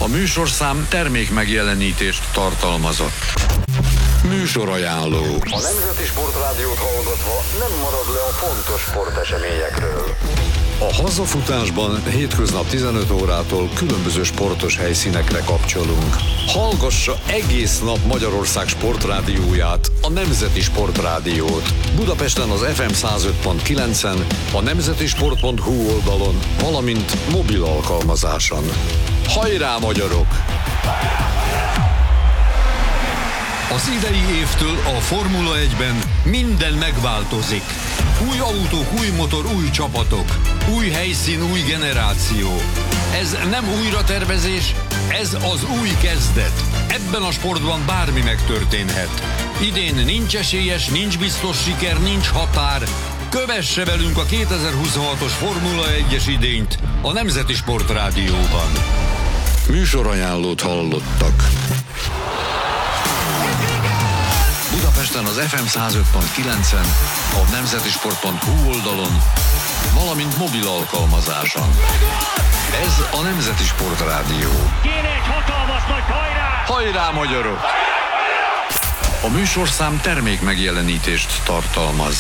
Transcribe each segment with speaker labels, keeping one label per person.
Speaker 1: műsorszám termék megjelenítést tartalmazott. Műsorajánló.
Speaker 2: A Nemzeti Sportrádiót hallgatva nem marad le a fontos sporteseményekről.
Speaker 1: A hazafutásban hétköznap 15 órától különböző sportos helyszínekre kapcsolunk. Hallgassa egész nap Magyarország sportrádióját, a Nemzeti Sportrádiót. Budapesten az FM 105.9-en, a nemzetisport.hu oldalon, valamint mobil alkalmazáson. Hajrá, magyarok! Az idei évtől a Formula 1-ben minden megváltozik. Új autók, új motor, új csapatok, új helyszín, új generáció. Ez nem újratervezés, ez az új kezdet. Ebben a sportban bármi megtörténhet. Idén nincs esélyes, nincs biztos siker, nincs határ. Kövesse velünk a 2026-os Formula 1-es idényt a Nemzeti Sportrádióban. Műsorajánlót hallottak. Budapesten az FM 105.9-en, a nemzetisport.hu oldalon, valamint mobil alkalmazáson. Ez a Nemzeti Sportrádió.
Speaker 3: Kéne egy hatalmas nagy hajrá!
Speaker 1: Hajrá, magyarok! A műsorszám termék megjelenítést tartalmaz.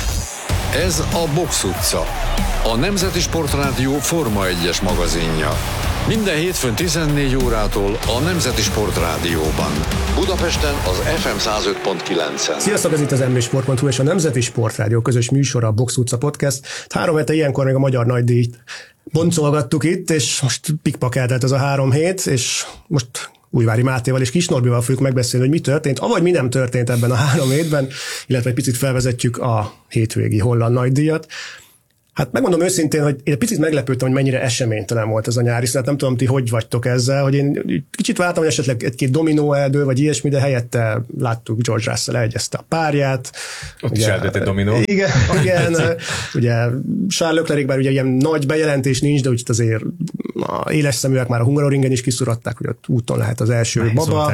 Speaker 1: Ez a Box utca, a Nemzeti Sportrádió Forma 1-es magazinja. Minden hétfőn 14 órától a Nemzeti Sportrádióban. Budapesten az FM 105.9-en.
Speaker 4: Sziasztok, ez itt az mbsport.hu és a Nemzeti Sportrádió közös műsora, a Box utca podcast. 3 hete ilyenkor még a Magyar Nagydíjt boncolgattuk itt, és most pikpak eltelt ez a 3 hét, és most Újvári Mátéval és Kis Norbival fogjuk megbeszélni, hogy mi történt, avagy mi nem történt ebben a 3 hétben, illetve egy picit felvezetjük a hétvégi holland nagydíjat. Hát megmondom őszintén, hogy én egy picit meglepődtem, hogy mennyire eseménytelen volt ez a nyári szünet. Nem tudom, ti hogy vagytok ezzel, hogy én kicsit vártam, hogy esetleg egy-két dominó eldől, vagy ilyesmi, de helyette láttuk George Russell elegyezte a párját.
Speaker 5: Ott ugye, is eldőlt egy dominó.
Speaker 4: Igen, ugye Charles Leclerc, bár ugye ilyen nagy bejelentés nincs, de úgy azért éles szeműek már a Hungaroringen is kiszuratták, hogy ott úton lehet az első baba.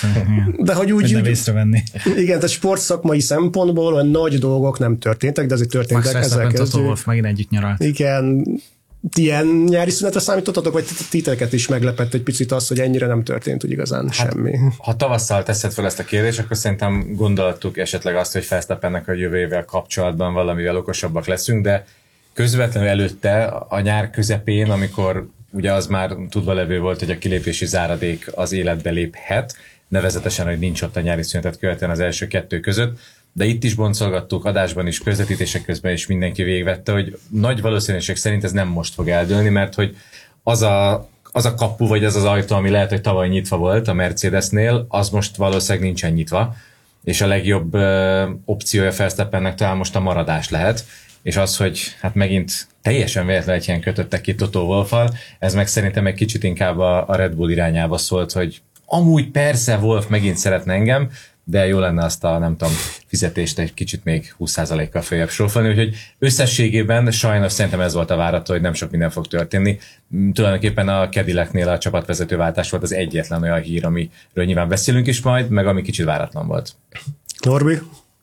Speaker 4: De hogy úgy
Speaker 6: nem észrevenni.
Speaker 4: Igen, tehát sportszakmai szempontból olyan nagy dolgok nem történtek, de azért történtek ezzel kezdve.
Speaker 6: Megint együtt nyaralt.
Speaker 4: Igen. Ilyen nyári szünetre számítottatok, vagy titeket is meglepett egy picit az, hogy ennyire nem történt úgy igazán semmi?
Speaker 5: Ha tavasszal teszed fel ezt a kérdést, akkor szerintem gondoltuk esetleg azt, hogy Verstappennek a jövő évvel kapcsolatban valamivel okosabbak leszünk, de közvetlenül előtte a nyár közepén, amikor ugye az már tudva levő volt, hogy a kilépési záradék az életbe léphet, nevezetesen, hogy nincs ott a nyári szünetet követően az első 2 között, de itt is boncolgattuk, adásban is, közvetítések közben is mindenki végigvette, hogy nagy valószínűség szerint ez nem most fog eldőlni, mert hogy az a kapu, vagy az az ajtó, ami lehet, hogy tavaly nyitva volt a Mercedesnél, az most valószínűleg nincsen nyitva, és a legjobb opciója Verstappennek talán most a maradás lehet, és az, hogy hát megint teljesen véletlen egy ilyen kötöttek ki Toto Wolffal, ez meg szerintem egy kicsit inkább a Red Bull irányába szólt, hogy amúgy persze Wolff megint szeretne engem, de jó lenne azt a, nem tudom, fizetést egy kicsit még 20%-kal följebb sorolni, úgyhogy összességében sajnos szerintem ez volt a várható, hogy nem sok minden fog történni. Tulajdonképpen a Cadillacnél a csapatvezetőváltás volt az egyetlen olyan hír, amiről nyilván beszélünk is majd, meg ami kicsit váratlan volt.
Speaker 4: Norbi?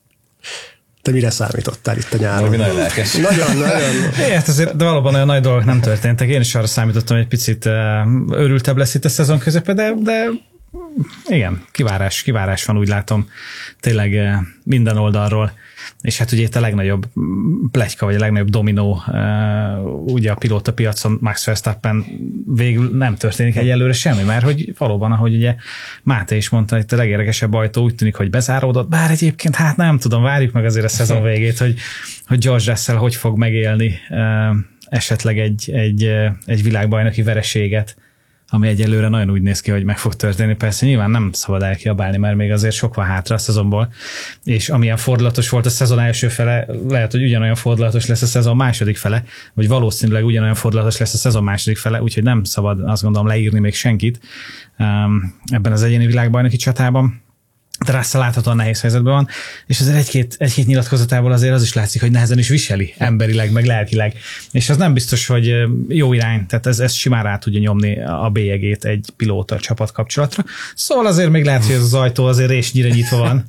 Speaker 4: Te mire számítottál itt a nyáron?
Speaker 5: Norbi nagyon lelkes.
Speaker 4: Nagyon.
Speaker 6: Hát azért, de valóban olyan nagy dolgok nem történtek. Én is arra számítottam, hogy egy picit őrültebb lesz itt a szezon közepe, de igen, kivárás van, úgy látom, tényleg minden oldalról, és hát ugye itt a legnagyobb pletyka, vagy a legnagyobb dominó ugye a pilótapiacon Max Verstappen végül nem történik egyelőre semmi, mert hogy valóban, ahogy ugye Máté is mondta, itt a legérdekesebb ajtó úgy tűnik, hogy bezáródott, bár egyébként hát nem tudom, várjuk meg azért a szezon végét, hogy George Russell hogy fog megélni esetleg egy világbajnoki vereséget, ami egyelőre nagyon úgy néz ki, hogy meg fog történni. Persze nyilván nem szabad elkiabálni, mert még azért sok van hátra a szezonból, és amilyen fordulatos volt a szezon első fele, lehet, hogy ugyanolyan fordulatos lesz a szezon második fele, vagy valószínűleg ugyanolyan fordulatos lesz a szezon második fele, úgyhogy nem szabad, azt gondolom, leírni még senkit ebben az egyéni világbajnoki csatában. De Russell láthatóan nehéz helyzetben van, és azért egy-két nyilatkozatából azért az is látszik, hogy nehezen is viseli emberileg, meg lelkileg. És az nem biztos, hogy jó irány, tehát ez simán rá tudja nyomni a bélyegét egy pilóta csapat kapcsolatra. Szóval azért még lehet, hogy ez az ajtó azért résnyire nyitva van.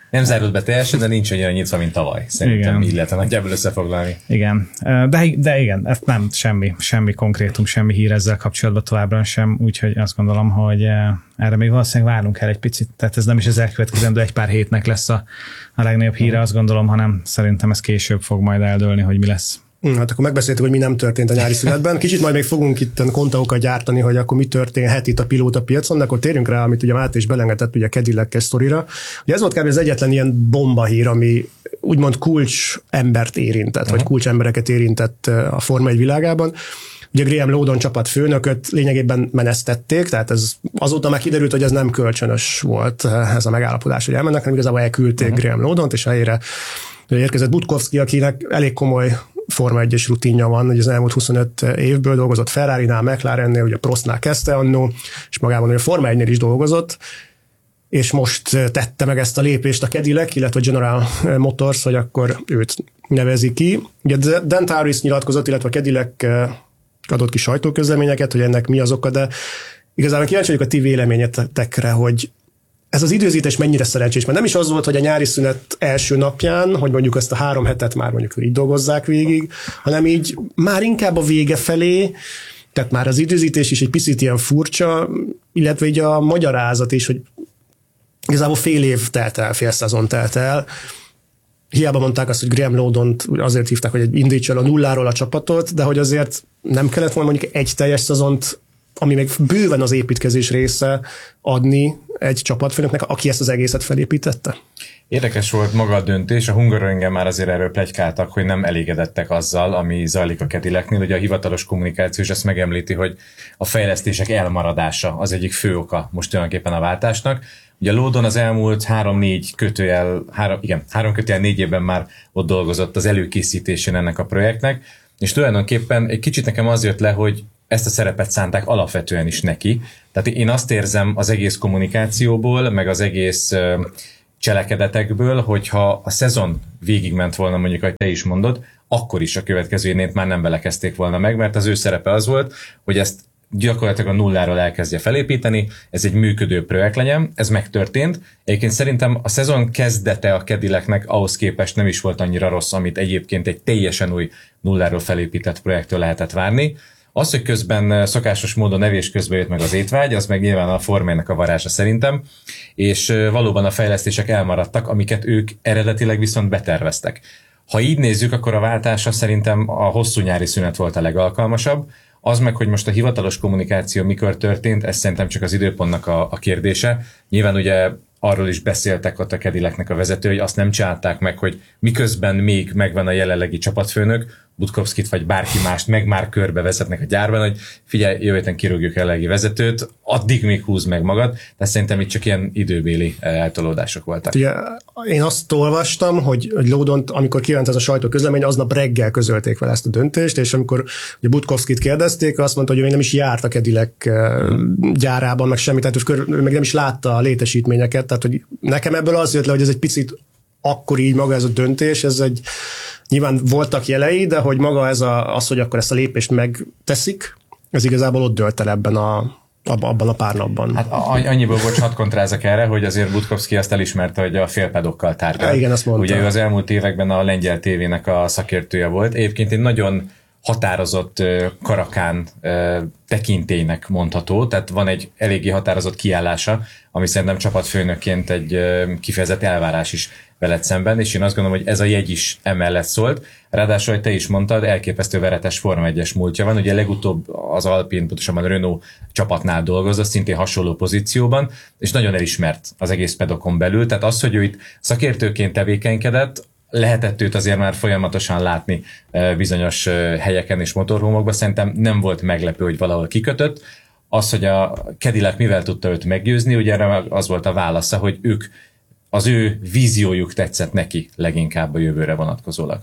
Speaker 5: Nem zárult be teljesen, de nincs annyira nyitva, mint tavaly. Szerintem így lehet nagyjából összefoglalni.
Speaker 6: Igen, de igen, ez nem semmi konkrétum, semmi hír ezzel kapcsolatban továbbra sem, úgyhogy azt gondolom, hogy erre még valószínűleg várnunk kell egy picit, tehát ez nem is az elkövetkezendő egy pár hétnek lesz a legnagyobb híre, azt gondolom, hanem szerintem ez később fog majd eldőlni, hogy mi lesz.
Speaker 4: Hát akkor megbeszéltük, hogy mi nem történt a nyári szünetben. Kicsit majd még fogunk itt kontaókat gyártani, hogy akkor mi történhet itt a pilóta piacon, de akkor térjünk rá, amit ugye Máté is belengetett ugye a Cadillac sztorira. Ugye ez volt kb. Az egyetlen ilyen bombahír, ami úgymond kulcs embert érintett, vagy kulcs embereket érintett a Forma 1 világában. Ugye Graham Lowdon csapatfőnököt lényegében menesztették, tehát ez azóta már kiderült, hogy ez nem kölcsönös volt ez a megállapodás, hogy elmennek, hanem igazából elküldték Graham Lowdont, és helyére érkezett Budkowski, akinek elég komoly Forma 1-es rutinja van, hogy az elmúlt 25 évből dolgozott Ferrari-nál, McLarennél, ugye Prostnál kezdte annó, és magában a Forma 1-nél is dolgozott, és most tette meg ezt a lépést a Cadillac, illetve a General Motors, hogy akkor őt nevezi ki. Ugye Dan Tauris nyilatkozott, illetve a Cadillac adott ki sajtóközleményeket, hogy ennek mi az oka, de igazából kíváncsi vagyok a ti véleményetekre, hogy ez az időzítés mennyire szerencsés, mert nem is az volt, hogy a nyári szünet első napján, hogy mondjuk ezt a 3 hetet már mondjuk így dolgozzák végig, hanem így már inkább a vége felé, tehát már az időzítés is egy picit ilyen furcsa, illetve így a magyarázat is, hogy igazából fél év telt el, fél szezon telt el. Hiába mondták azt, hogy Graham Lowdont azért hívták, hogy indítsa el a nulláról a csapatot, de hogy azért nem kellett volna mondjuk egy teljes szezont, ami még bőven az építkezés része adni egy csapatfőnöknek, aki ezt az egészet felépítette?
Speaker 5: Érdekes volt maga a döntés, a Hungaroringen már azért erről pletykáltak, hogy nem elégedettek azzal, ami zajlik a Cadillacnél. Ugye a hivatalos kommunikáció is ezt megemlíti, hogy a fejlesztések elmaradása az egyik fő oka most tulajdonképpen a váltásnak. Ugye Lowdon az elmúlt 3-4 évben már ott dolgozott az előkészítésén ennek a projektnek, és tulajdonképpen egy kicsit nekem az jött le, hogy ezt a szerepet szánták alapvetően is neki. Tehát én azt érzem az egész kommunikációból, meg az egész cselekedetekből, hogyha a szezon végigment volna, mondjuk, ahogy te is mondod, akkor is a következő évnél már nem vele kezdték volna meg, mert az ő szerepe az volt, hogy ezt gyakorlatilag a nulláról elkezdje felépíteni, ez egy működő projekt legyen, ez megtörtént. Egyébként szerintem a szezon kezdete a Cadillacnek ahhoz képest nem is volt annyira rossz, amit egyébként egy teljesen új nulláról felépített projektől lehetett várni. Az, hogy közben szokásos módon evés közben jött meg az étvágy, az meg nyilván a formának a varázsa szerintem, és valóban a fejlesztések elmaradtak, amiket ők eredetileg viszont beterveztek. Ha így nézzük, akkor a váltása szerintem a hosszú nyári szünet volt a legalkalmasabb. Az meg, hogy most a hivatalos kommunikáció mikor történt, ez szerintem csak az időpontnak a kérdése. Nyilván ugye arról is beszéltek ott a Cadillacnek a vezető, hogy azt nem csinálták meg, hogy miközben még megvan a jelenlegi csapatfőnök, Budkowskit vagy bárki mást meg már körbe vezetnek a gyárban, hogy figyelj, jövő héten kirúgjuk a jelenlegi vezetőt, addig még húzd meg magad, de szerintem itt csak ilyen időbéli eltolódások voltak. Ugye,
Speaker 4: én azt olvastam, hogy Lowdont, amikor kijött ez a sajtóközlemény, aznap reggel közölték vele ezt a döntést, és amikor ugye Budkowskit kérdezték, azt mondta, hogy ő nem is járt a Cadillac gyárában, meg semmit, tehát ő meg nem is látta a létesítményeket, tehát hogy nekem ebből az jött le, hogy ez egy picit akkor így maga ez a döntés, ez egy nyilván voltak jelei, de hogy maga ez az, hogy akkor ezt a lépést megteszik, ez igazából ott dölt el abban a pár napban.
Speaker 5: Hát annyiból hadd kontrázak erre, hogy azért Budkowski azt elismerte, hogy a félpedokkal tárgyal.
Speaker 4: Igen, azt mondta.
Speaker 5: Ugye ő az elmúlt években a lengyel tévének a szakértője volt. Egyébként egy nagyon határozott karakán tekintélynek mondható, tehát van egy eléggé határozott kiállása, ami szerintem csapatfőnökként egy kifejezett elvárás is veled szemben, és én azt gondolom, hogy ez a jegy is emellett szólt. Ráadásul, hogy te is mondtad, elképesztő veretes Forma 1-es múltja van, ugye legutóbb az Alpine, pontosabban a Renault csapatnál dolgozott, szintén hasonló pozícióban, és nagyon elismert az egész pedokon belül, tehát az, hogy ő itt szakértőként tevékenykedett, lehetett őt azért már folyamatosan látni bizonyos helyeken és motorhómokban, szerintem nem volt meglepő, hogy valahol kikötött. Az, hogy a Cadillac mivel tudta őt meggyőzni, ugye erre az volt a válasza, hogy az ő víziójuk tetszett neki leginkább a jövőre vonatkozólag.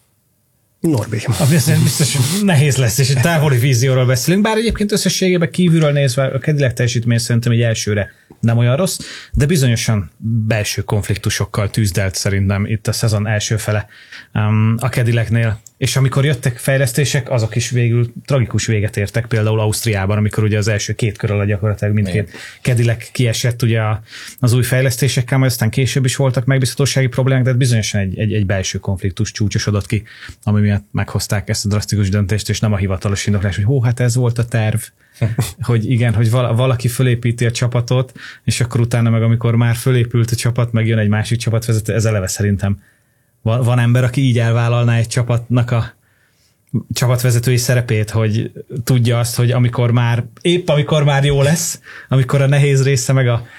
Speaker 4: Norbi.
Speaker 6: Biztos nehéz lesz, és egy távoli vízióról beszélünk, bár egyébként összességében kívülről nézve a Cadillac teljesítmény szerintem egy elsőre nem olyan rossz, de bizonyosan belső konfliktusokkal tűzdelt szerintem itt a szezon első fele a Cadillacnél, és amikor jöttek fejlesztések, azok is végül tragikus véget értek, például Ausztriában, amikor ugye az első 2 kör alatt gyakorlatilag mindkét Cadillac kiesett ugye az új fejlesztésekkel, majd aztán később is voltak megbízhatósági problémák, de bizonyosan egy belső konfliktus csúcsosodott ki, ami miatt meghozták ezt a drasztikus döntést, és nem a hivatalos indoklás, hogy hát ez volt a terv, hogy igen, hogy valaki fölépíti a csapatot, és akkor utána meg amikor már fölépült a csapat, meg jön egy másik csapatvezető, ez eleve szerintem van ember, aki így elvállalná egy csapatnak a csapatvezetői szerepét, hogy tudja azt, hogy amikor már jó lesz, amikor a nehéz része meg a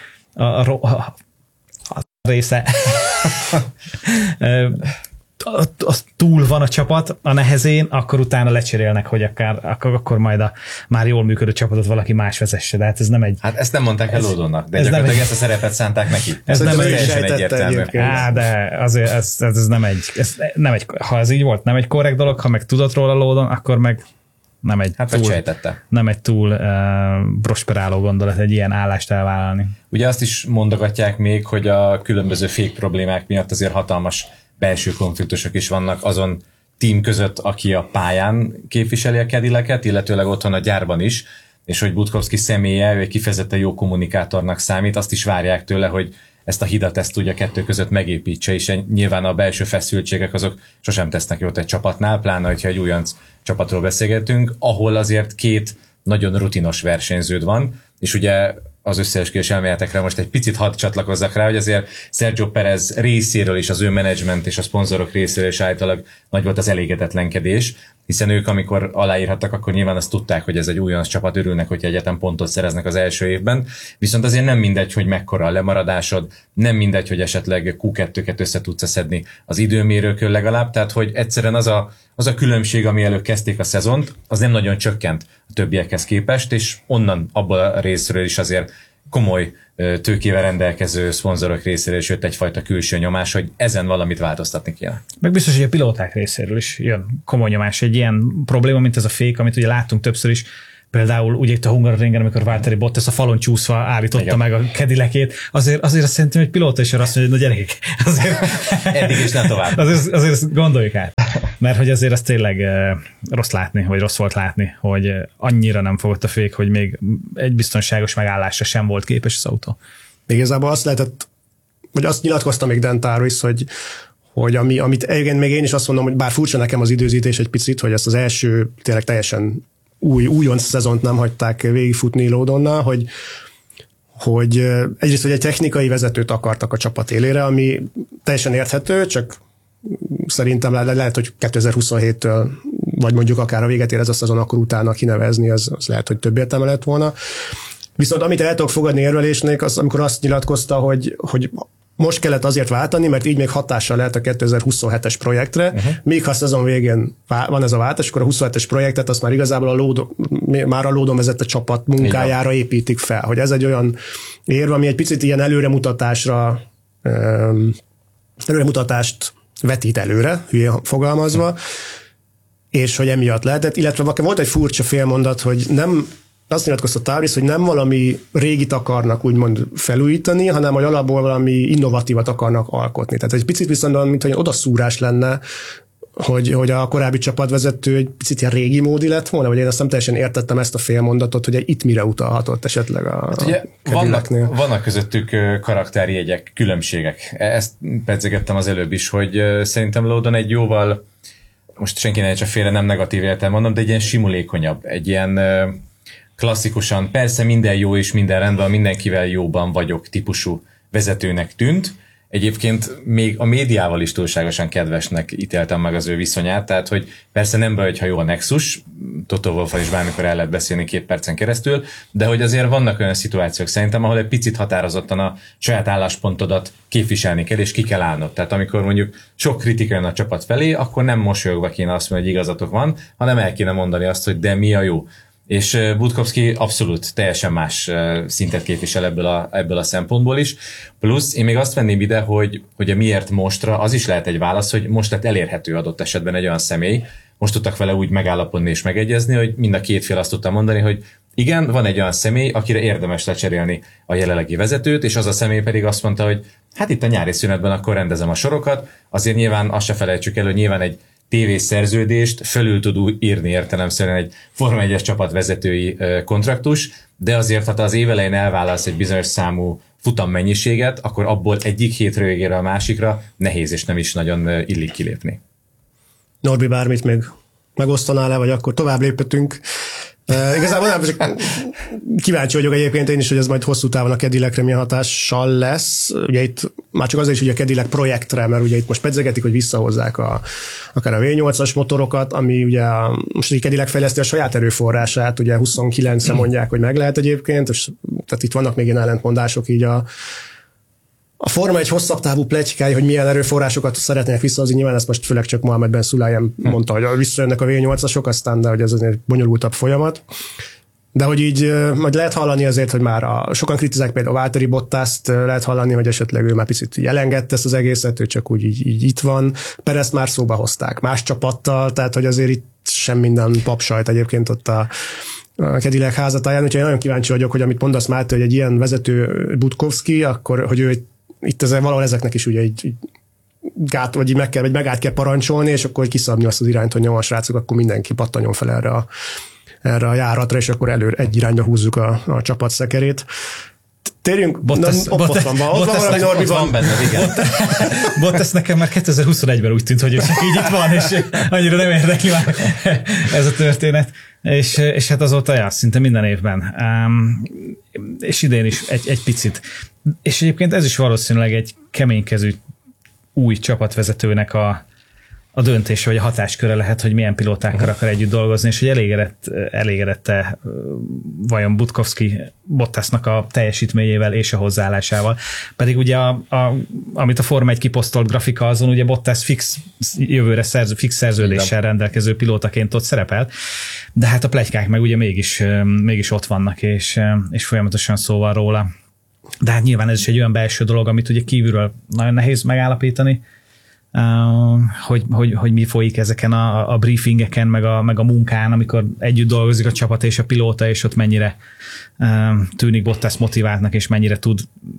Speaker 6: része az túl van a csapat a nehezén, akkor utána lecserélnek, hogy akkor majd a már jól működő csapatot valaki más vezesse, de hát ez nem egy...
Speaker 5: Hát ezt nem mondták el Lodonnak, de gyakorlatilag ezt a szerepet szánták neki.
Speaker 6: Ez nem
Speaker 5: teljesen egyértelmű.
Speaker 6: De azért ez nem egy, ha ez így volt, nem egy korrekt dolog, ha meg tudott róla Lodon, akkor meg nem egy túl prosperáló gondolat egy ilyen állást elvállalni.
Speaker 5: Ugye azt is mondogatják még, hogy a különböző fék problémák miatt azért hatalmas belső konfliktusok is vannak azon tím között, aki a pályán képviseli a Cadillacet, illetőleg otthon a gyárban is, és hogy Budkowski személye, ő egy kifejezetten jó kommunikátornak számít, azt is várják tőle, hogy ezt a hidat ezt ugye a kettő között megépítse, és nyilván a belső feszültségek azok sosem tesznek jót egy csapatnál, pláne, hogyha egy újonc csapatról beszélgetünk, ahol azért 2 nagyon rutinos versenyződ van, és ugye az összeesküvés elméletekre most egy picit hadd csatlakozzak rá, hogy azért Sergio Perez részéről is, az ő menedzsment és a szponzorok részéről is általában nagy volt az elégedetlenkedés, hiszen ők, amikor aláírhattak, akkor nyilván azt tudták, hogy ez egy újonc csapat, örülnek, hogy egyetem pontot szereznek az első évben, viszont azért nem mindegy, hogy mekkora a lemaradásod, nem mindegy, hogy esetleg Q2-ket össze tudsz szedni az időmérőkön legalább, tehát hogy egyszerűen az a különbség, ami előtt kezdték a szezont, az nem nagyon csökkent a többiekhez képest, és onnan abból a részről is azért komoly tőkével rendelkező szponzorok részéről is jött egyfajta külső nyomás, hogy ezen valamit változtatni kéne.
Speaker 6: Meg biztos, hogy a pilóták részéről is jön komoly nyomás. Egy ilyen probléma, mint ez a fék, amit ugye láttunk többször is, például ugye itt a Hungaroringen, amikor Valtteri Bottas a falon csúszva állította meg a Cadillacét, azért azt szerintem egy pilóta is azt mondja, hogy na gyerekek, azért
Speaker 5: eddig is nem tovább.
Speaker 6: Azért gondoljuk át. Mert hogy azért az tényleg rossz látni, vagy rossz volt látni, hogy annyira nem fogott a fék, hogy még egy biztonságos megállásra sem volt képes az autó.
Speaker 4: Igazából azt lehetett, vagy azt nyilatkozta még Dan Tarvis, hogy amit egyébként még én is azt mondom, hogy bár furcsa nekem az időzítés egy picit, hogy ezt az első tényleg teljesen újonc szezont nem hagyták végigfutni Lodonnal, hogy egyrészt, hogy egy technikai vezetőt akartak a csapat élére, ami teljesen érthető, csak szerintem lehet, hogy 2027-től, vagy mondjuk akár a véget ér ez a szezon, akkor utána kinevezni, az lehet, hogy több értelme lett volna. Viszont amit el tudok fogadni érvelésnek, az amikor azt nyilatkozta, hogy most kellett azért váltani, mert így még hatással lehet a 2027-es projektre, míg ha a szezon végén van ez a váltás, akkor a 27-es projektet azt már igazából a Lodon vezette csapat munkájára építik fel. Hogy ez egy olyan érve, ami egy picit ilyen előremutatást vetít előre, hülyén fogalmazva, és hogy emiatt lehetett, illetve volt egy furcsa félmondat, hogy nem azt nyilatkozta Tarvis, hogy nem valami régit akarnak úgymond felújítani, hanem hogy alapból valami innovatívat akarnak alkotni. Tehát egy picit viszont, mint hogy odaszúrás lenne, hogy a korábbi csapatvezető egy picit ilyen régi módi lett volna, vagy én azt nem teljesen értettem ezt a félmondatot, hogy itt mire utalhatott esetleg
Speaker 5: vannak közöttük karakterjegyek, különbségek. Ezt pedzegettem az előbb is, hogy szerintem Lodon egy jóval, most senki ne csak félre, nem negatív értelem mondom, de egy ilyen simulékonyabb, egy ilyen klasszikusan, persze minden jó és minden rendben, mindenkivel jóban vagyok típusú vezetőnek tűnt. Egyébként még a médiával is túlságosan kedvesnek ítéltem meg az ő viszonyát, tehát hogy persze nem baj, hogyha jó a nexus, Toto Wolffal is bármikor el lehet beszélni 2 percen keresztül, de hogy azért vannak olyan szituációk szerintem, ahol egy picit határozottan a saját álláspontodat képviselni kell, és ki kell állnod. Tehát amikor mondjuk sok kritika jön a csapat felé, akkor nem mosolyogva kéne azt mondani, hogy igazatok van, hanem el kéne mondani azt, hogy de mi a jó. És Budkowski abszolút teljesen más szintet képvisel ebből a szempontból is. Plusz én még azt venném ide, hogy a miért mostra, az is lehet egy válasz, hogy most lett elérhető adott esetben egy olyan személy, most tudtak vele úgy megállapodni és megegyezni, hogy mind a két fél azt tudta mondani, hogy igen, van egy olyan személy, akire érdemes lecserélni a jelenlegi vezetőt, és az a személy pedig azt mondta, hogy hát itt a nyári szünetben akkor rendezem a sorokat, azért nyilván azt se felejtsük el, hogy nyilván egy tévészerződést fölül tud írni értelemszerűen egy Forma 1-es csapatvezetői kontraktus, de azért, ha te az évelején elválasz egy bizonyos számú futammennyiséget, akkor abból egyik hétről végére a másikra nehéz és nem is nagyon illik kilépni.
Speaker 4: Norbi, bármit még megosztanál le, vagy akkor tovább léphetünk. Igazából nem, csak kíváncsi vagyok egyébként én is, hogy ez majd hosszú távon a Cadillacre milyen hatással lesz. Ugye itt már csak azért is, hogy a Cadillac projektre, mert ugye itt most pedzegetik, hogy visszahozzák akár a V8-as motorokat, ami ugye most a Cadillac fejleszti a saját erőforrását, ugye 29-re mondják, hogy meg lehet egyébként, és tehát itt vannak még ilyen ellentmondások így a Forma egy hosszabb távú pletykái, hogy milyen erőforrásokat szeretnének visszahozni, nyilván ezt most főleg csak Mohamed Ben Sulayem mondta, hogy visszajönnek a V8-asok, aztán, de hogy ez azért bonyolultabb folyamat. De hogy így majd lehet hallani azért, hogy már sokan kritizálják például a Valtteri Bottast, lehet hallani, hogy esetleg ő már picit elengedte ezt az egészet, ő csak úgy így itt van. Perezt már szóba hozták más csapattal, tehát hogy azért itt sem minden papsajt egyébként ott a Cadillac házatáján, úgyhogy nagyon kíváncsi vagyok, hogy amit mondasz, Máté, hogy egy ilyen vezető Budkowski, akkor hogy ő itt valahol ezeknek is ugye így vagy megállt kell parancsolni, és akkor kiszabni azt az irányt, hogy nyomon srácok, akkor mindenki pattanjon fel erre a járatra, és akkor előre egy irányba húzzuk a csapat szekerét. Térjünk,
Speaker 6: Bottas
Speaker 5: van benne, igen.
Speaker 6: Bottas nekem már 2021-ben úgy tűnt, hogy ő csak így itt van, és annyira nem érdekli már ez a történet. És hát azóta szinte minden évben. És idén is egy picit. És egyébként ez is valószínűleg egy keménykezű új csapatvezetőnek a döntése, vagy a hatásköre lehet, hogy milyen pilótákkal akar együtt dolgozni, és hogy elégedette vajon Budkowski Bottasnak a teljesítményével és a hozzáállásával. Pedig ugye amit a Forma 1 kiposztolt grafika, azon ugye Bottas jövőre fix szerződéssel rendelkező pilótaként ott szerepel, de hát a pletykák meg ugye mégis ott vannak, és folyamatosan szó van róla. De hát nyilván ez is egy olyan belső dolog, amit ugye kívülről nagyon nehéz megállapítani, hogy mi folyik ezeken a briefingeken, meg a munkán, amikor együtt dolgozik a csapat és a pilóta, és ott mennyire tűnik Bottas motiváltnak, és mennyire tud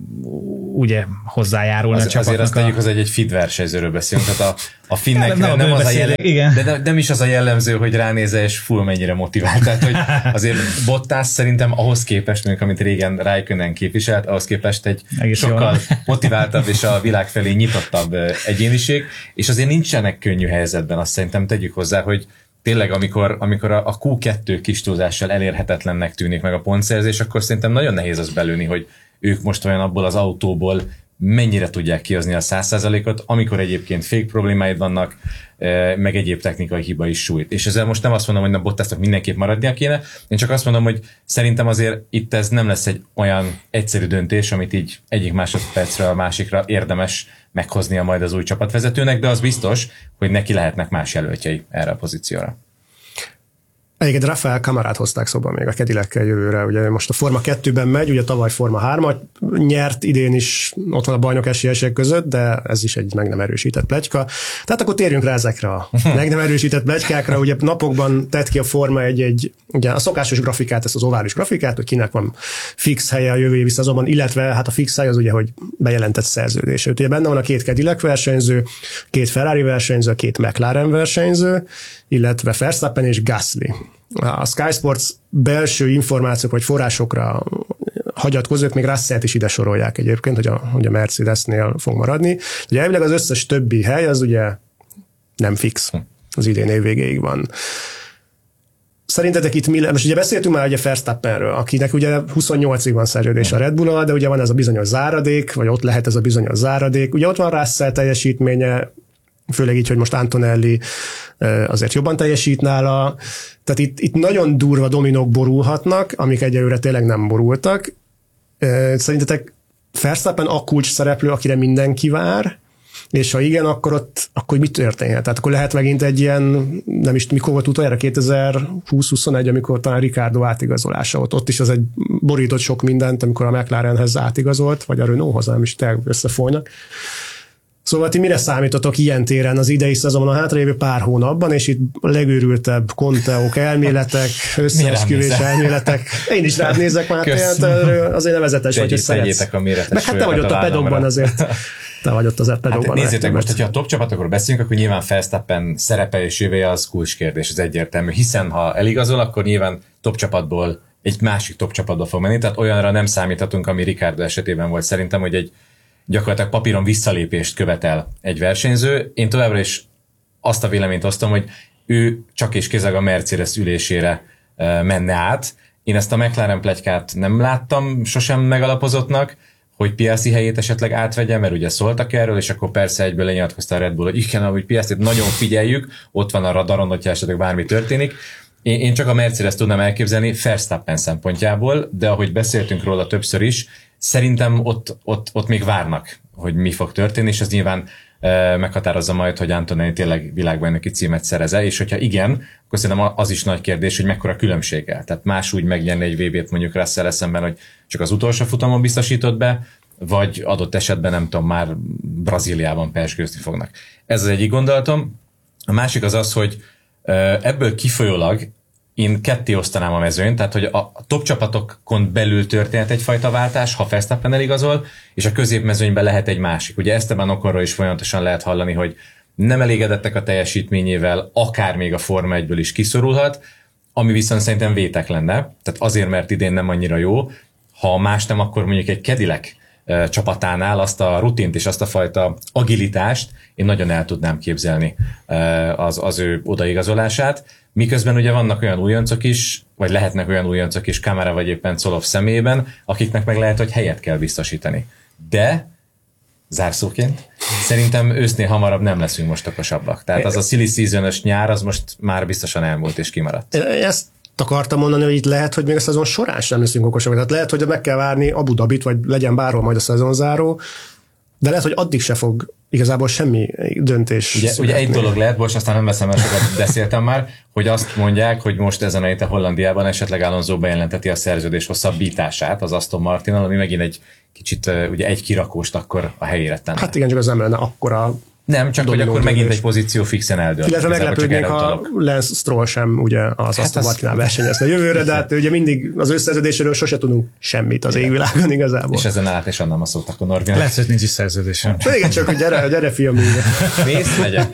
Speaker 6: ugye hozzájárulni a csapatnak.
Speaker 5: Azért azt tegyük, hogy egy FID versenyzőről beszélünk, tehát a finnekre nem az a jellemző, de nem is az a jellemző, hogy ránézel, és full mennyire motivált. Tehát, hogy azért Bottas szerintem ahhoz képest, mondjuk, amit régen Raikkonen képviselt, ahhoz képest egy sokkal motiváltabb és a világ felé nyitottabb egyéniség, és azért nincsenek könnyű helyzetben, azt szerintem tegyük hozzá, hogy tényleg, amikor a Q2 kis túlzással elérhetetlennek tűnik meg a pontszerzés, akkor szerintem nagyon nehéz az belőni, hogy ők most olyan abból az autóból mennyire tudják kihozni a 100%-ot, amikor egyébként fék problémáid vannak, meg egyéb technikai hiba is sújt. És ezzel most nem azt mondom, hogy a Bottasnak mindenképp maradnia kéne, én csak azt mondom, hogy szerintem azért itt ez nem lesz egy olyan egyszerű döntés, amit így egyik másodpercre a másikra érdemes meghoznia majd az új csapatvezetőnek, de az biztos, hogy neki lehetnek más jelöltjei erre a pozícióra.
Speaker 4: Egyébként Rafael Camarát hozták szóba még a Cadillac-kel jövőre, ugye most a Forma 2-ben megy, ugye tavaly Forma 3-at nyert, idén is ott van a bajnok esélyesek között, de ez is egy meg nem erősített pletyka. Tehát akkor térjünk rá ezekre a meg nem erősített pletykákra, ugye napokban tett ki a Forma ugye a szokásos grafikát, ezt az ovális grafikát, hogy kinek van fix helye a jövő évi szezonban, illetve hát a fix hely az ugye, hogy bejelentett szerződés. Ugye benne van a 2 Cadillac versenyző, 2 Ferrari versenyző, 2 McLaren versenyző, illetve Verstappen és Gasly. A Sky Sports belső információk vagy forrásokra hagyatkozók még Russellt is ide sorolják egyébként, hogy a Mercedesnél fog maradni. Ugye elvileg az összes többi hely az ugye nem fix. Az idén év végéig van. Szerintetek itt mi most ugye beszéltünk már ugye Verstappenről, akinek ugye 28-ig van szerződés a Red Bull-al, de ugye van ez a bizonyos záradék, vagy ott lehet ez a bizonyos záradék. Ugye ott van Russell teljesítménye, főleg így, hogy most Antonelli azért jobban teljesít nála. Tehát itt nagyon durva dominók borulhatnak, amik egyelőre tényleg nem borultak. Szerintetek Verstappen a kulcs szereplő, akire mindenki vár, és ha igen, akkor mit történhet? Tehát akkor lehet megint egy ilyen, nem is mikor volt utoljára, 2020-21, amikor talán Ricardo átigazolása ott is az egy borított sok mindent, amikor a McLarenhez átigazolt, vagy a Renaulthoz, nem is összefolynak. Szóval ti mire számítotok ilyen téren az idei szezonban, a hátralévő pár hónapban, és itt a legőrültebb konteók elméletek, összeesküvés elméletek. Én is rád nézek már, azért nevezetes vagy, hogy szeretsz.
Speaker 5: A méretes
Speaker 4: meg hát te vagy ott a pedokban azért. te vagy ott az epedóban.
Speaker 5: Hát nézzétek, most, hogyha a top csapatokról beszélünk, akkor nyilván Verstappen szerepe és jövője az kulcskérdés, ez egyértelmű, hiszen ha eligazol, akkor nyilván top csapatból egy másik top csapatba fog menni, tehát olyanra nem számíthatunk, ami Ricciardo esetében volt szerintem, hogy egy gyakorlatilag papíron visszalépést követel egy versenyző. Én továbbra is azt a véleményt osztom, hogy ő csak és kizárólag a Mercedes ülésére menne át. Én ezt a McLaren pletykát nem láttam sosem megalapozottnak, hogy Piastri helyét esetleg átvegye, mert ugye szóltak erről, és akkor persze egyből lenyilatkozta a Red Bull, hogy igen, hogy Piastrit nagyon figyeljük, ott van a radaron, hogyha esetleg bármi történik. Én csak a Mercedes tudnám elképzelni Verstappen szempontjából, de ahogy beszéltünk róla többször is, szerintem ott még várnak, hogy mi fog történni, és ez nyilván meghatározza majd, hogy Antonelli tényleg világbajnoki címet szereze, és hogyha igen, akkor szerintem az is nagy kérdés, hogy mekkora különbséggel. Tehát más úgy megnyerni egy VB-t mondjuk Russell szemben, hogy csak az utolsó futamon biztosított be, vagy adott esetben nem tudom, már Brazíliában persgőzni fognak. Ez az egyik gondolatom. A másik az, hogy ebből kifolyólag én ketté osztanám a mezőnyt, tehát hogy a top csapatokon belül történhet egyfajta váltás, ha Verstappen eligazol, és a középmezőnyben lehet egy másik. Ugye Esteban Oconról is folyamatosan lehet hallani, hogy nem elégedettek a teljesítményével, akár még a Forma 1-ből is kiszorulhat, ami viszont szerintem vétek lenne, tehát azért, mert idén nem annyira jó, ha más nem, akkor mondjuk egy Cadillac csapatánál azt a rutint és azt a fajta agilitást én nagyon el tudnám képzelni az ő odaigazolását. Miközben ugye vannak olyan újoncok is, vagy lehetnek olyan újoncok is, Kamara vagy éppen Colov személyében, akiknek meg lehet, hogy helyet kell biztosítani. De zárszóként szerintem ősznél hamarabb nem leszünk most okosabbak. Tehát az a silly season-ös nyár, az most már biztosan elmúlt és kimaradt.
Speaker 4: Ezt akartam mondani, hogy itt lehet, hogy még a szezon során sem leszünk okosabbak. Tehát lehet, hogy meg kell várni Abu Dhabit, vagy legyen bárhol majd a szezonzáró, de lehet, hogy addig se fog igazából semmi döntés.
Speaker 5: Ugye egy dolog lehet, most aztán nem veszem el, sokat beszéltem már, hogy azt mondják, hogy most ezen a héten Hollandiában esetleg Alonso bejelenteti a szerződés hosszabbítását az Aston Martinnal, ami megint egy kicsit ugye egy kirakóst akkor a helyére tenne.
Speaker 4: Hát igen, csak az nem lenne akkora.
Speaker 5: Nem, csak hogy akkor megint egy pozíció fixen eldől.
Speaker 4: Illetve meglepődnék, ha Lance Stroll sem ugye az Aston Martinnál versenyezni a jövőre, de hát ugye mindig az összeszerződéséről sose tudunk semmit az égvilágon igazából.
Speaker 5: És ezen át és annál a szót akkor Norvinak.
Speaker 6: Lehet, hogy nincs is szerződésem.
Speaker 4: Igen, csak hogy gyere fiam.
Speaker 5: Mész, megyek.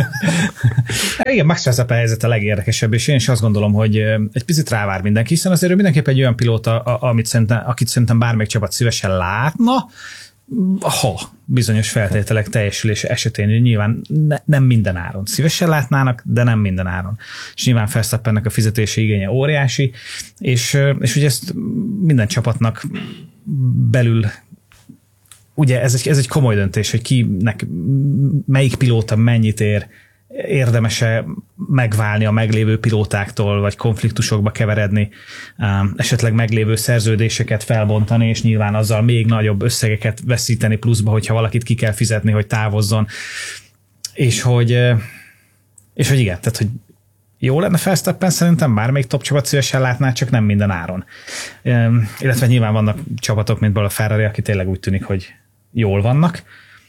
Speaker 6: Igen, Max Verstappen helyzet a legérdekesebb, és én is azt gondolom, hogy egy picit rávár mindenki, hiszen azért ő mindenképp egy olyan pilóta, akit szerintem bármelyik csapat szívesen látna, ha bizonyos feltételek teljesülése esetén, nyilván nem minden áron. Szívesen látnának, de nem minden áron. És nyilván Verstappennek a fizetési igénye óriási, és ugye ezt minden csapatnak belül ugye ez egy komoly döntés, hogy kinek melyik pilóta mennyit ér, érdemes-e megválni a meglévő pilótáktól, vagy konfliktusokba keveredni, esetleg meglévő szerződéseket felbontani, és nyilván azzal még nagyobb összegeket veszíteni pluszba, hogyha valakit ki kell fizetni, hogy távozzon. És hogy igen, tehát hogy jó lenne Verstappen, szerintem bármelyik top csapat szívesen látná, csak nem minden áron. Illetve nyilván vannak csapatok, mint a Ferrari, aki tényleg úgy tűnik, hogy jól vannak,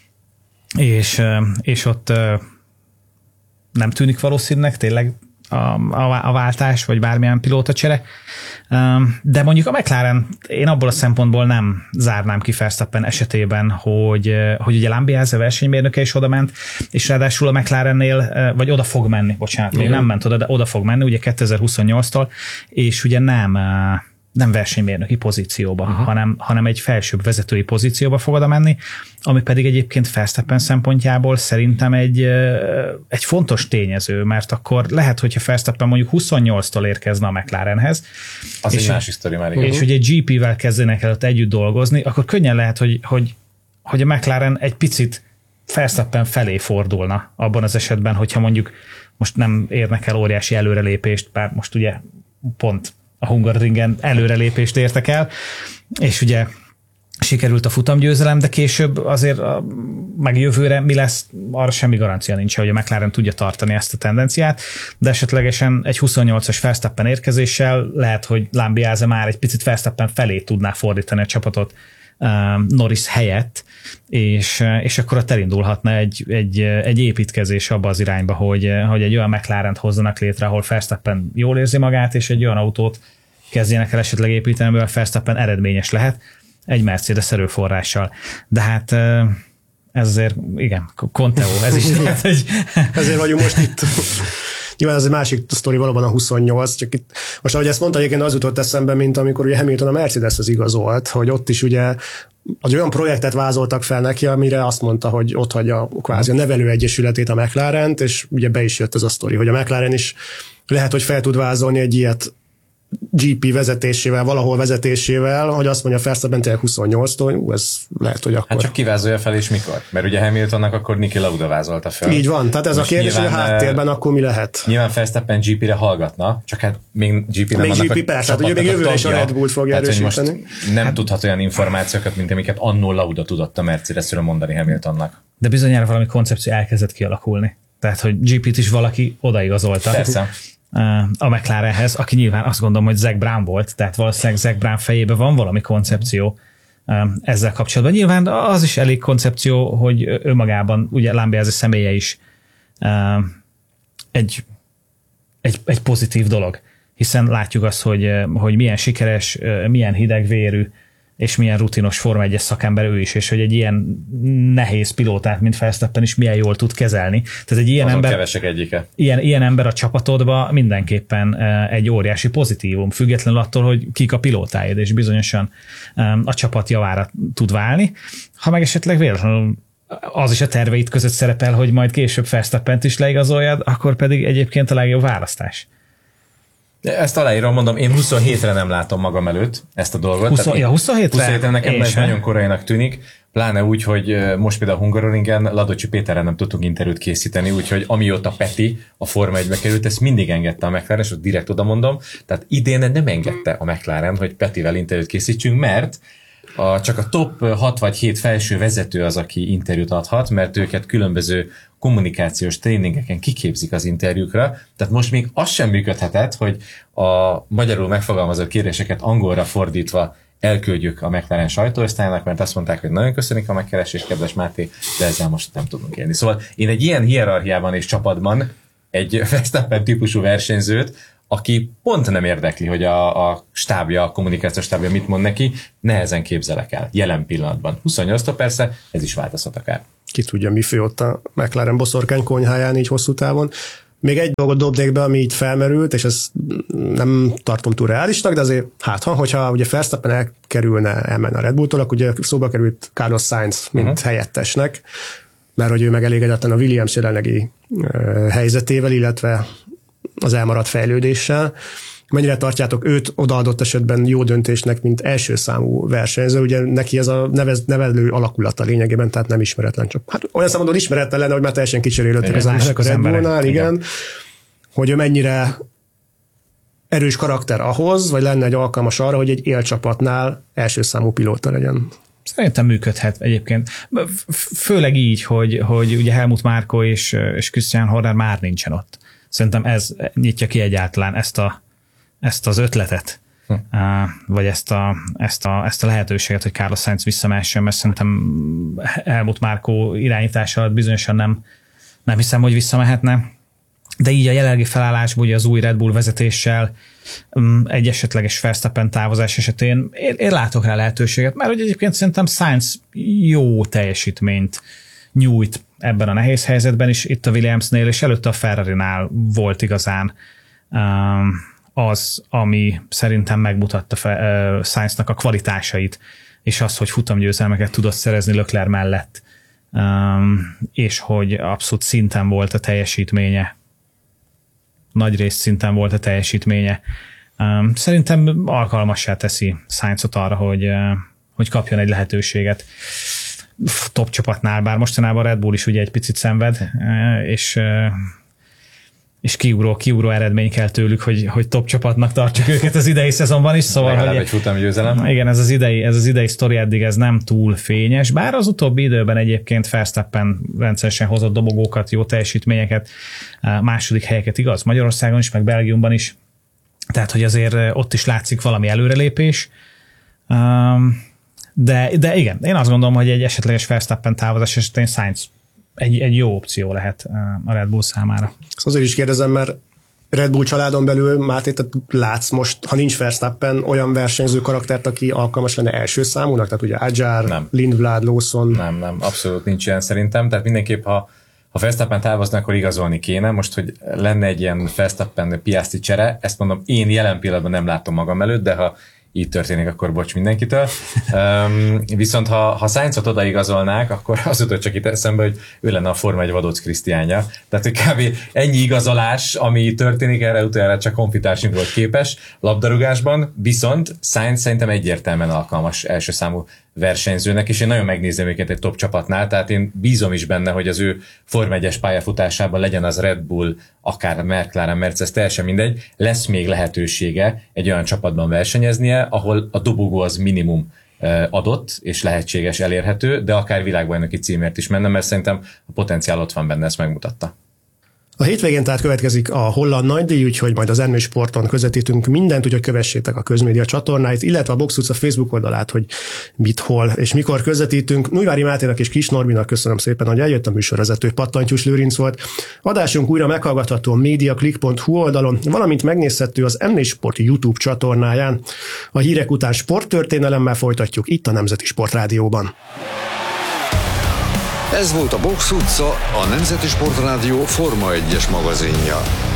Speaker 6: és ott nem tűnik valószínűleg tényleg a váltás, vagy bármilyen pilótacsere. De mondjuk a McLaren, én abból a szempontból nem zárnám ki Verstappen esetében, hogy ugye Lambiase versenymérnöke is oda ment, és ráadásul a McLarennél, vagy oda fog menni, bocsánat, még nem ment oda, de oda fog menni, ugye 2028-tól, és ugye nem versenymérnöki pozícióba, hanem egy felsőbb vezetői pozícióba fog oda menni, ami pedig egyébként Verstappen szempontjából szerintem egy fontos tényező, mert akkor lehet, hogyha Verstappen mondjuk 28-tól érkezne a McLarenhez,
Speaker 5: az egy másik sztori már, igen.
Speaker 6: És ugye GP-vel kezdenek el ott együtt dolgozni, akkor könnyen lehet, hogy a McLaren egy picit Verstappen felé fordulna abban az esetben, hogyha mondjuk most nem érnek el óriási előrelépést, bár most ugye pont a Hungaroringen előrelépést értek el, és ugye sikerült a futamgyőzelem, de később azért meg jövőre mi lesz, arra semmi garancia nincs, hogy a McLaren tudja tartani ezt a tendenciát, de esetlegesen egy 28-as Verstappen érkezéssel lehet, hogy Lambiase már egy picit Verstappen felé tudná fordítani a csapatot Norris helyett, és akkor ott elindulhatna egy építkezés abba az irányba, hogy egy olyan McLarent hozzanak létre, ahol Verstappen jól érzi magát, és egy olyan autót kezdjenek el esetleg építeni, amivel Verstappen eredményes lehet, egy Mercedes erőforrással. De hát ez azért, igen, Conteo, ez is lehet, hogy...
Speaker 4: Ezért vagyunk most itt. Nyilván ez egy másik sztori, valóban a 28, csak itt, most ahogy ezt mondta, egyébként az jutott eszembe, mint amikor ugye Hamilton a Mercedeshez igazolt, hogy ott is ugye az olyan projektet vázoltak fel neki, amire azt mondta, hogy ott hagyja kvázi a nevelőegyesületét, a McLarent, és ugye be is jött ez a sztori, hogy a McLaren is lehet, hogy fel tud vázolni egy ilyet GP vezetésével, valahol vezetésével, hogy azt mondja Verstappen tényleg 28-tól, ez lehet, hogy akkor...
Speaker 5: Hát csak kivázolja fel és mikor? Mert ugye Hamiltonnak akkor Niki Lauda vázolta fel.
Speaker 4: Így van, tehát ez most a kérdés, hogy a háttérben akkor mi lehet?
Speaker 5: Nyilván Verstappen GP-re hallgatna, csak hát még GP nem
Speaker 4: még
Speaker 5: annak
Speaker 4: GP persze, hát ugye még jövőre is a Red Bullt fogja erősíteni.
Speaker 5: Most nem tudhat olyan információkat, mint amiket annó Lauda tudott a Mercedesről mondani Hamiltonnak.
Speaker 6: De bizonyára valami koncepció elkezdett kialakulni. Tehát, hogy GP-t is valaki odaigazolta.
Speaker 5: Persze.
Speaker 6: A McLarenhez, aki nyilván azt gondolom, hogy Zach Brown volt, tehát valószínűleg Zach Brown fejében van valami koncepció ezzel kapcsolatban. Nyilván az is elég koncepció, hogy önmagában ugye Lambiase személye is egy pozitív dolog, hiszen látjuk azt, hogy milyen sikeres, milyen hidegvérű, és milyen rutinos Forma 1-es szakember ő is, és hogy egy ilyen nehéz pilótát, mint Verstappen is milyen jól tud kezelni. Tehát egy ilyen ember,
Speaker 5: kevesek egyike.
Speaker 6: Ilyen ember a csapatodban mindenképpen egy óriási pozitívum, függetlenül attól, hogy kik a pilótáid, és bizonyosan a csapat javára tud válni. Ha meg esetleg véletlenül az is a terveid között szerepel, hogy majd később Verstappent is leigazoljad, akkor pedig egyébként a legjobb választás.
Speaker 5: Ezt aláírom, mondom, én 27-re nem látom magam előtt ezt a dolgot. 27-re nekem ez nagyon korainak tűnik, pláne úgy, hogy most például Hungaroringen Ladocsi Péterrel nem tudtunk interjút készíteni, úgyhogy amióta Peti a Forma 1-be került, ezt mindig engedte a McLaren, és direkt oda mondom, tehát idén nem engedte a McLaren, hogy Petivel interjút készítsünk, mert csak a top 6 vagy 7 felső vezető az, aki interjút adhat, mert őket különböző kommunikációs tréningeken kiképzik az interjúkra, tehát most még az sem működhetett, hogy a magyarul megfogalmazott kérdéseket angolra fordítva elküldjük a McLaren sajtóosztálynak, mert azt mondták, hogy nagyon köszönik a megkeresést, kedves Máté, de ezzel most nem tudunk élni. Szóval én egy ilyen hierarchiában és csapatban egy Verstappen típusú versenyzőt, aki pont nem érdekli, hogy a stábja, a kommunikációs stábja mit mond neki, nehezen képzelek el, jelen pillanatban. 28-tól persze, ez is változhat akár.
Speaker 4: Ki tudja, mi fő ott a McLaren boszorkány konyháján így hosszú távon. Még egy dolgot dobnék be, ami így felmerült, és ezt nem tartom túl reálisnak, de azért hogyha ugye Verstappen elmenne a Red Bulltól, akkor ugye szóba került Carlos Sainz, mint helyettesnek, mert hogy ő meg elégedetlen a Williams jelenlegi helyzetével, illetve az elmaradt fejlődéssel. Mennyire tartjátok őt odaadott esetben jó döntésnek, mint első számú versenyző? Ugye neki ez a nevelő alakulata lényegében, tehát nem ismeretlen. Csak, hát olyan számodon ismeretlen lenne, hogy már teljesen kicserélődtek az emberek a Red Bullnál, igen. Hogy ő mennyire erős karakter ahhoz, vagy lenne egy alkalmas arra, hogy egy élcsapatnál első számú pilóta legyen?
Speaker 6: Szerintem működhet egyébként. Főleg így, hogy ugye Helmut Marko és Christian Horner már nincsen ott. Szerintem ez nyitja ki egyáltalán ezt az ötletet, vagy ezt a lehetőséget, hogy Carlos Sainz visszamehessen, mert szerintem Helmut Marko irányítása alatt bizonyosan nem hiszem, hogy visszamehetne. De így a jelenlegi felállásban, ugye az új Red Bull vezetéssel, egy esetleges Verstappen távozás esetén én látok rá lehetőséget, mert hogy egyébként szerintem Sainz jó teljesítményt nyújt ebben a nehéz helyzetben is, itt a Williamsnél, és előtte a Ferrarinál volt igazán az, ami szerintem megmutatta Sainznak a kvalitásait, és az, hogy futamgyőzelmeket tudott szerezni Leclerc mellett, és hogy abszolút szinten volt a teljesítménye. Nagyrészt szinten volt a teljesítménye. Szerintem alkalmassá teszi Sainzot arra, hogy kapjon egy lehetőséget top csapatnál, bár mostanában a Red Bull is ugye egy picit szenved, és kiugró eredmény kell tőlük, hogy top csapatnak tartsuk őket az idei szezonban is. Szóval,
Speaker 5: legalább egy futamgyőzelem.
Speaker 6: Igen, ez az idei sztori eddig ez nem túl fényes, bár az utóbbi időben egyébként Verstappen rendszeresen hozott dobogókat, jó teljesítményeket, második helyeket, igaz, Magyarországon is, meg Belgiumban is, tehát hogy azért ott is látszik valami előrelépés. De igen, én azt gondolom, hogy egy esetleges Verstappen távozás esetén Sainz egy jó opció lehet a Red Bull számára.
Speaker 4: Azért is kérdezem, mert Red Bull családon belül, Máté, látsz most, ha nincs Verstappen, olyan versenyző karaktert, aki alkalmas lenne első számúnak? Tehát ugye Adjar, Lindblad, Lawson.
Speaker 5: Nem, abszolút nincs ilyen szerintem. Tehát mindenképp, ha Verstappen távozna, akkor igazolni kéne. Most, hogy lenne egy ilyen Verstappen-Piastri csere, ezt mondom, én jelen pillanatban nem látom magam előtt, de ha így történik, akkor bocs mindenkitől. Viszont ha Sainzot odaigazolnák, akkor az jutott csak itt eszembe, hogy ő lenne a Forma 1 Vadóc Krisztiánja. Tehát, hogy kb. Ennyi igazolás, ami történik, erre utána csak honfitársunk volt képes labdarúgásban, viszont Sainz szerintem egyértelműen alkalmas első számú versenyzőnek, és én nagyon megnézem őket egy top csapatnál, tehát én bízom is benne, hogy az ő Forma 1-es pályafutásában legyen az Red Bull, akár McLaren, Mercedes, teljesen mindegy, lesz még lehetősége egy olyan csapatban versenyeznie, ahol a dobogó az minimum adott, és lehetséges, elérhető, de akár világbajnoki címért is menne, mert szerintem a potenciál ott van benne, ezt megmutatta.
Speaker 4: A hétvégén tehát következik a holland nagydíj, úgyhogy majd az N Sporton közvetítünk mindent, úgyhogy kövessétek a Közmédia csatornáit, illetve a Box Utca Facebook oldalát, hogy mit, hol és mikor közvetítünk. Újvári Máténak és Kis Norbinak köszönöm szépen, hogy eljött, a műsorvezető Pattantyús Lőrinc volt. Adásunk újra meghallgatható a mediaclick.hu oldalon, valamint megnézhető az N Sport YouTube csatornáján. A hírek után sporttörténelemmel folytatjuk itt a Nemzeti Sportrádióban.
Speaker 1: Ez volt a Box Utca, a Nemzeti Sportrádió Forma 1-es magazinja.